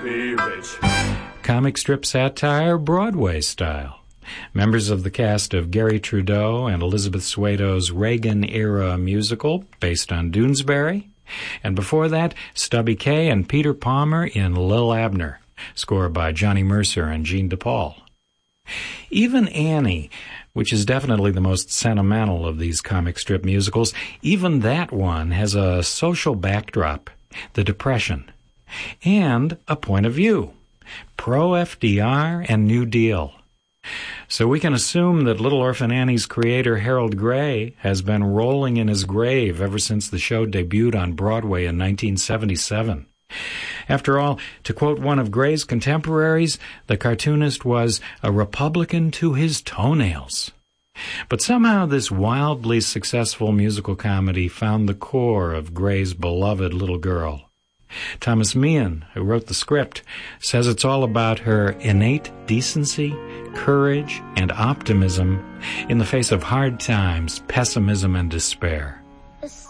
be rich. Comic strip satire, Broadway style. Members of the cast of Gary Trudeau and Elizabeth Swado's Reagan-era musical, based on Doonesbury. And before that, Stubby Kaye and Peter Palmer in Lil Abner, score by Johnny Mercer and Gene DePaul. Even Annie, which is definitely the most sentimental of these comic strip musicals, even that one has a social backdrop, the Depression, and a point of view, pro-FDR and New Deal. So we can assume that Little Orphan Annie's creator, Harold Gray, has been rolling in his grave ever since the show debuted on Broadway in 1977. After all, to quote one of Gray's contemporaries, the cartoonist was a Republican to his toenails. But somehow this wildly successful musical comedy found the core of Gray's beloved little girl. Thomas Meehan, who wrote the script, says it's all about her innate decency, courage, and optimism in the face of hard times, pessimism, and despair.